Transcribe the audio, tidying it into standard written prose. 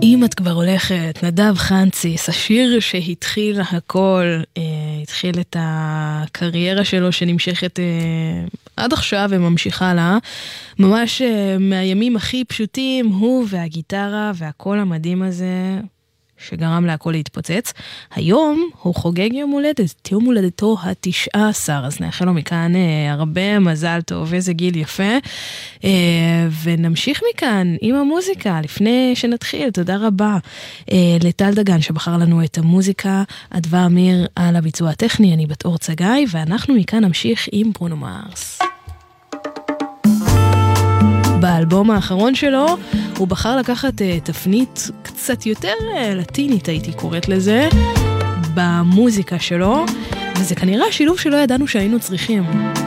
אם את כבר הולכת, נדב חנציס, השיר שהתחיל הכל, התחיל את הקריירה שלו שנמשכת עד עכשיו וממשיכה לה, ממש מהימים הכי פשוטים, הוא והגיטרה והקול המדהים הזה שגרם להכל להתפוצץ. היום הוא חוגג יום הולדת, יום הולדתו ה-19, אז נאחל לו מכאן הרבה מזל טוב, איזה גיל יפה, ונמשיך מכאן עם המוזיקה, לפני שנתחיל, תודה רבה לטל דגן שבחר לנו את המוזיקה, אדווה אמיר על הביצוע הטכני, אני בת אור צגאי, ואנחנו מכאן נמשיך עם ברונו מארס. באלבום האחרון שלו הוא בחר לקחת תפנית קצת יותר לטינית, הייתי קוראת לזה, במוזיקה שלו, וזה כנראה השילוב שלא ידענו שהיינו צריכים.